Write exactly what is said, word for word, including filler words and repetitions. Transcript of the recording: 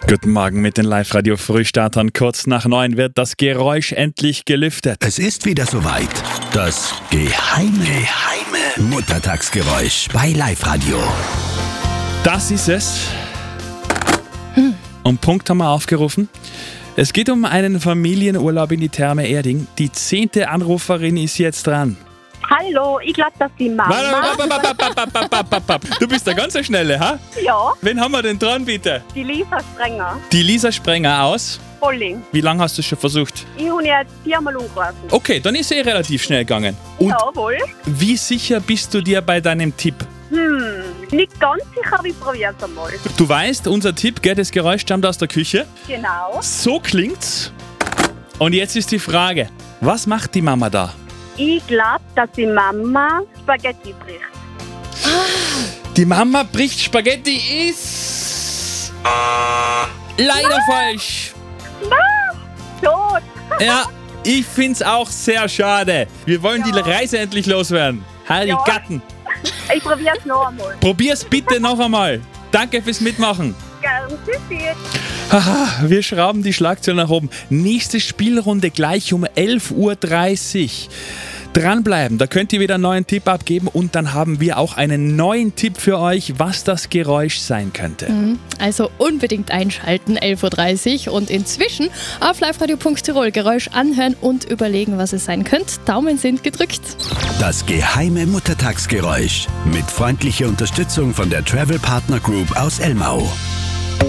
Guten Morgen mit den Live-Radio-Frühstartern. Kurz nach neun wird das Geräusch endlich gelüftet. Es ist wieder soweit. Das geheime, geheime Muttertagsgeräusch bei Live-Radio. Das ist es. Hm. Um Punkt haben wir aufgerufen. Es geht um einen Familienurlaub in die Therme Erding. Die zehnte Anruferin ist jetzt dran. Hallo, ich glaube, dass die Mama... Du bist der ganz so Schnelle, ha? Ja, Wen haben wir denn dran, bitte? die Lisa Sprenger. Die Lisa Sprenger aus. Bolling. Wie lange hast du es schon versucht? Ich habe jetzt viermal umgerufen. Okay, dann ist eh relativ schnell gegangen. Und Jawohl. wie sicher bist du dir bei deinem Tipp? Hm, nicht ganz sicher, aber ich probiere es einmal. Du weißt, unser Tipp, gell, das Geräusch stammt aus der Küche. Genau. So klingt's. Und jetzt ist die Frage, was macht die Mama da? Ich glaube, dass die Mama Spaghetti bricht. Die Mama bricht Spaghetti ist... Leider falsch. Tot. Ja, ich find's auch sehr schade. Wir wollen Ja. die Reise endlich loswerden. Harry Ja. Gatten, Ich probiere es noch einmal. probier's bitte noch einmal. Danke fürs Mitmachen. Gern, tschüssi. Haha, wir schrauben die Schlagzeilen nach oben. Nächste Spielrunde gleich um elf Uhr dreißig. Dranbleiben, da könnt ihr wieder einen neuen Tipp abgeben und dann haben wir auch einen neuen Tipp für euch, was das Geräusch sein könnte. Also unbedingt einschalten, elf Uhr dreißig und inzwischen auf liveradio punkt tirol Geräusch anhören und überlegen, was es sein könnte. Daumen sind gedrückt. Das geheime Muttertagsgeräusch mit freundlicher Unterstützung von der Travel Partner Group aus Elmau.